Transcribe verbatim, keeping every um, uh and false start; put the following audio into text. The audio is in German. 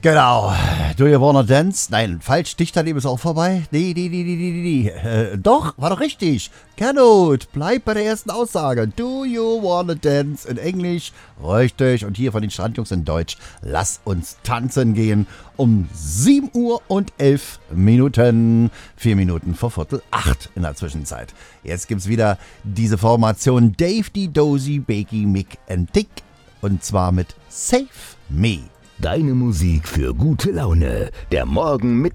Genau. Do you wanna dance? Nein, falsch. Dichterleben ist auch vorbei. Nee, nee, nee, nee, nee, nee. Äh, doch, war doch richtig. Cannot. Bleib bei der ersten Aussage. Do you wanna dance? In Englisch. Richtig. Und hier von den Strandjungs in Deutsch. Lass uns tanzen gehen. Um sieben Uhr und elf Minuten. Vier Minuten vor Viertel acht in der Zwischenzeit. Jetzt gibt's wieder diese Formation Dave, D, Dozy, Bakey, Mick and Dick. Und zwar mit Save Me. Deine Musik für gute Laune. Der Morgen mit